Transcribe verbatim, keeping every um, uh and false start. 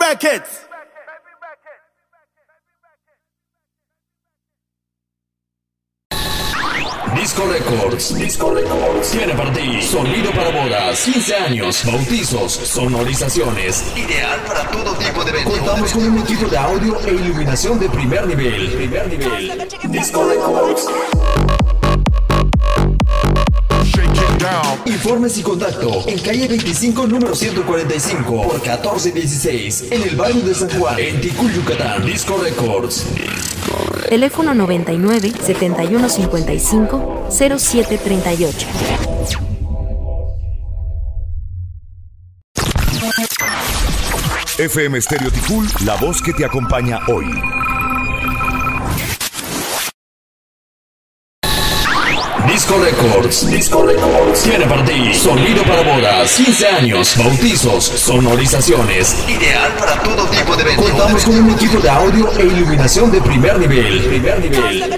Records. Disco Records, Disco Records tiene para ti sonido para bodas, quince años, bautizos, sonorizaciones, ideal para todo tipo de eventos. Contamos con un equipo de audio e iluminación de primer nivel. Primer nivel. Disco Records. Informes y contacto en calle veinticinco, número ciento cuarenta y cinco por catorce dieciséis en el barrio de San Juan, en Ticul, Yucatán. Disco Records. Teléfono noventa y nueve, setenta y uno cincuenta y cinco, cero siete treinta y ocho. F M Stereo Ticul, la voz que te acompaña hoy. Disco Records, Disco Records tiene para ti sonido para bodas, quince años, bautizos, sonorizaciones, ideal para todo tipo de eventos. Contamos con un equipo de audio e iluminación de primer nivel. Primer nivel.